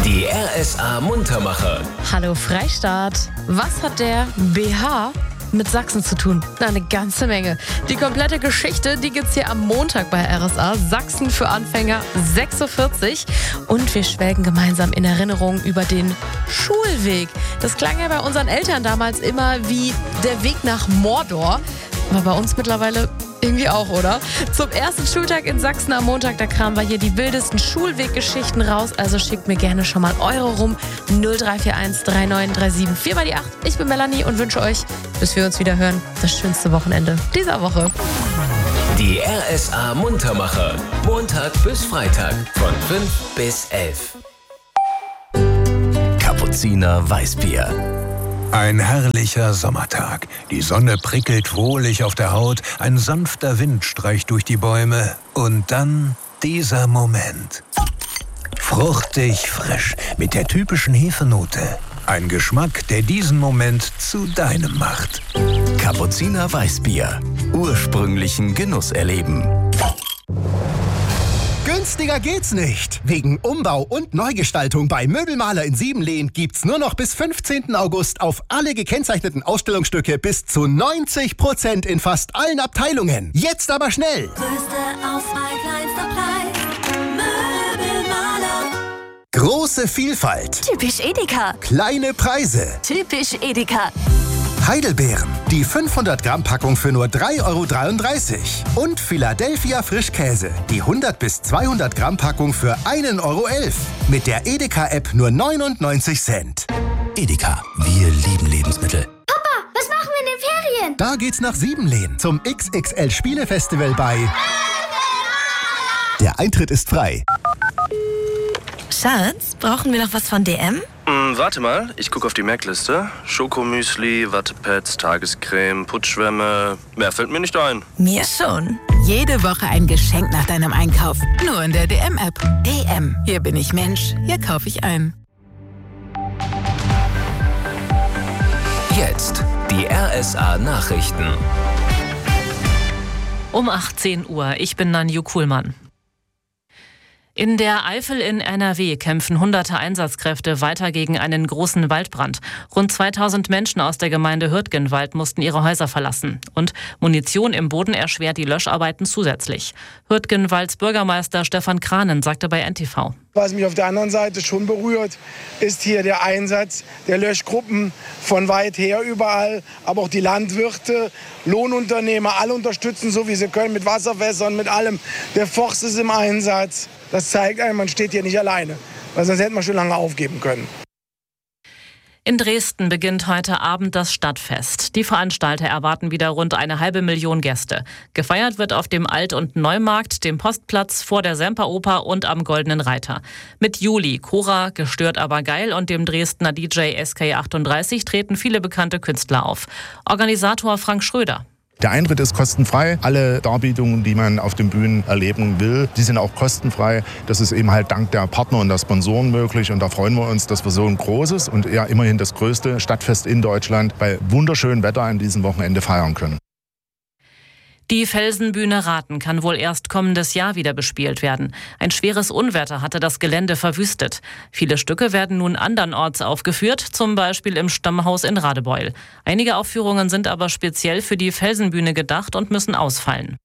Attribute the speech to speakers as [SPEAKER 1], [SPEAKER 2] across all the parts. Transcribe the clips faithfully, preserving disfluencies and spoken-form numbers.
[SPEAKER 1] Die R S A Muntermacher.
[SPEAKER 2] Hallo Freistaat. Was hat der B H mit Sachsen zu tun? Na, eine ganze Menge. Die komplette Geschichte, die gibt's hier am Montag bei R S A. Sachsen für Anfänger sechs Uhr vierzig. Und wir schwelgen gemeinsam in Erinnerungen über den Schulweg. Das klang ja bei unseren Eltern damals immer wie der Weg nach Mordor. Aber bei uns mittlerweile irgendwie auch, oder? Zum ersten Schultag in Sachsen am Montag, da kramen wir hier die wildesten Schulweggeschichten raus. Also schickt mir gerne schon mal eure rum. null drei vier eins drei neun drei sieben vier bei die acht. Ich bin Melanie und wünsche euch, bis wir uns wieder hören, das schönste Wochenende dieser Woche.
[SPEAKER 1] Die R S A Muntermacher. Montag bis Freitag von fünf bis elf. Kapuziner Weißbier.
[SPEAKER 3] Ein herrlicher Sommertag. Die Sonne prickelt wohlig auf der Haut, ein sanfter Wind streicht durch die Bäume und dann dieser Moment. Fruchtig frisch, mit der typischen Hefenote. Ein Geschmack, der diesen Moment zu deinem macht.
[SPEAKER 1] Kapuziner Weißbier. Ursprünglichen Genuss erleben.
[SPEAKER 4] Günstiger geht's nicht. Wegen Umbau und Neugestaltung bei Möbelmaler in Siebenlehn gibt's nur noch bis fünfzehnten August auf alle gekennzeichneten Ausstellungsstücke bis zu neunzig Prozent in fast allen Abteilungen. Jetzt aber schnell!
[SPEAKER 5] Größte Auswahl, kleinster Preis. Möbelmaler.
[SPEAKER 4] Große Vielfalt.
[SPEAKER 5] Typisch Edeka.
[SPEAKER 4] Kleine Preise.
[SPEAKER 5] Typisch Edeka.
[SPEAKER 4] Heidelbeeren, die fünfhundert Gramm Packung für nur drei Euro dreiunddreißig. Und Philadelphia Frischkäse, die hundert bis zweihundert Gramm Packung für ein Euro elf. Mit der Edeka-App nur neunundneunzig Cent.
[SPEAKER 1] Edeka, wir lieben Lebensmittel.
[SPEAKER 6] Papa, was machen wir in den Ferien?
[SPEAKER 4] Da geht's nach Siebenlehn zum X X L-Spielefestival bei... Der Eintritt ist frei.
[SPEAKER 7] Schatz, brauchen wir noch was von D M?
[SPEAKER 8] Hm, warte mal, ich gucke auf die Merkliste. Schokomüsli, Wattepads, Tagescreme, Putzschwämme. Mehr fällt mir nicht ein.
[SPEAKER 7] Mir schon.
[SPEAKER 9] Jede Woche ein Geschenk nach deinem Einkauf. Nur in der D M-App. D M. Hier bin ich Mensch. Hier kaufe ich ein.
[SPEAKER 1] Jetzt die R S A Nachrichten.
[SPEAKER 2] Um achtzehn Uhr. Ich bin Nanju Kuhlmann. In der Eifel in N R W kämpfen hunderte Einsatzkräfte weiter gegen einen großen Waldbrand. Rund zweitausend Menschen aus der Gemeinde Hürtgenwald mussten ihre Häuser verlassen. Und Munition im Boden erschwert die Löscharbeiten zusätzlich. Hürtgenwalds Bürgermeister Stefan Kranen sagte bei N T V.
[SPEAKER 10] Was mich auf der anderen Seite schon berührt, ist hier der Einsatz der Löschgruppen von weit her überall. Aber auch die Landwirte, Lohnunternehmer, alle unterstützen, so wie sie können, mit Wasserfässern, mit allem. Der Forst ist im Einsatz. Das zeigt einem, man steht hier nicht alleine, weil sonst hätte man schon lange aufgeben können.
[SPEAKER 2] In Dresden beginnt heute Abend das Stadtfest. Die Veranstalter erwarten wieder rund eine halbe Million Gäste. Gefeiert wird auf dem Alt- und Neumarkt, dem Postplatz, vor der Semperoper und am Goldenen Reiter. Mit Juli, Cora, Gestört aber geil und dem Dresdner D J S K achtunddreißig treten viele bekannte Künstler auf. Organisator Frank Schröder.
[SPEAKER 11] Der Eintritt ist kostenfrei. Alle Darbietungen, die man auf den Bühnen erleben will, die sind auch kostenfrei. Das ist eben halt dank der Partner und der Sponsoren möglich. Und da freuen wir uns, dass wir so ein großes und ja immerhin das größte Stadtfest in Deutschland bei wunderschönem Wetter an diesem Wochenende feiern können.
[SPEAKER 2] Die Felsenbühne Rathen kann wohl erst kommendes Jahr wieder bespielt werden. Ein schweres Unwetter hatte das Gelände verwüstet. Viele Stücke werden nun andernorts aufgeführt, zum Beispiel im Stammhaus in Radebeul. Einige Aufführungen sind aber speziell für die Felsenbühne gedacht und müssen ausfallen.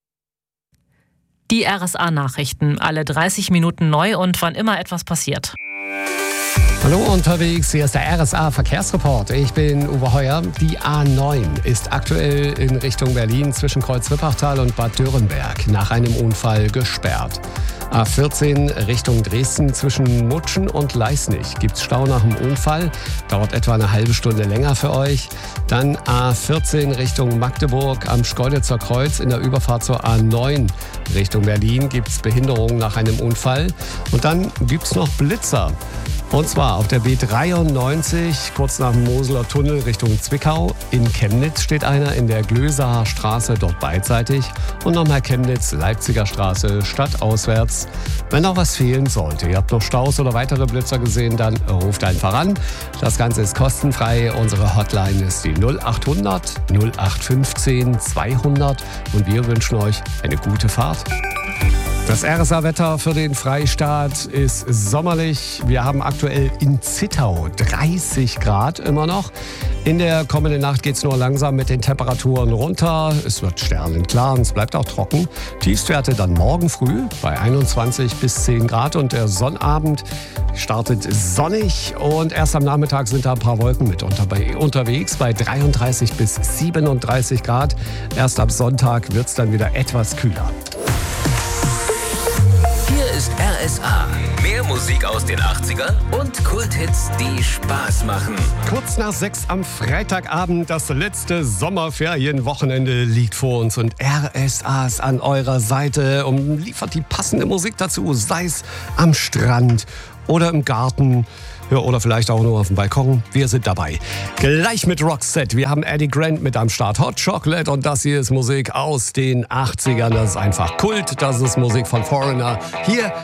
[SPEAKER 2] Die R S A-Nachrichten, alle dreißig Minuten neu und wann immer etwas passiert.
[SPEAKER 12] Hallo unterwegs, hier ist der R S A-Verkehrsreport. Ich bin Uwe Heuer. Die A neun ist aktuell in Richtung Berlin zwischen Kreuz-Wippertal und Bad Dürrenberg nach einem Unfall gesperrt. A vierzehn Richtung Dresden zwischen Mutschen und Leisnig gibt's Stau nach dem Unfall. Dauert etwa eine halbe Stunde länger für euch. Dann A vierzehn Richtung Magdeburg am Schkeuditzer Kreuz in der Überfahrt zur A neun Richtung Berlin gibt's Behinderungen nach einem Unfall. Und dann gibt's noch Blitzer. Und zwar auf der B dreiundneunzig, kurz nach dem Moseler Tunnel Richtung Zwickau. In Chemnitz steht einer, in der Glösaer Straße, dort beidseitig. Und nochmal Chemnitz, Leipziger Straße, stadtauswärts. Wenn noch was fehlen sollte, ihr habt noch Staus oder weitere Blitzer gesehen, dann ruft einfach an. Das Ganze ist kostenfrei. Unsere Hotline ist die null achthundert null acht fünfzehn zweihundert. Und wir wünschen euch eine gute Fahrt. Das R S A-Wetter für den Freistaat ist sommerlich. Wir haben aktuell in Zittau dreißig Grad immer noch. In der kommenden Nacht geht es nur langsam mit den Temperaturen runter. Es wird sternenklar und es bleibt auch trocken. Tiefstwerte dann morgen früh bei einundzwanzig bis zehn Grad. Und der Sonnabend startet sonnig. Und erst am Nachmittag sind da ein paar Wolken mit unter, bei, unterwegs bei dreiunddreißig bis siebenunddreißig Grad. Erst ab Sonntag wird es dann wieder etwas kühler.
[SPEAKER 1] Hier ist R S A. Mehr Musik aus den achtzigern und Kulthits, die Spaß machen.
[SPEAKER 12] Kurz nach sechs am Freitagabend, das letzte Sommerferienwochenende liegt vor uns und R S A ist an eurer Seite und liefert die passende Musik dazu, sei es am Strand oder im Garten. Ja, oder vielleicht auch nur auf dem Balkon. Wir sind dabei. Gleich mit Roxette. Wir haben Eddie Grant mit am Start. Hot Chocolate. Und das hier ist Musik aus den achtzigern. Das ist einfach Kult. Das ist Musik von Foreigner. Hier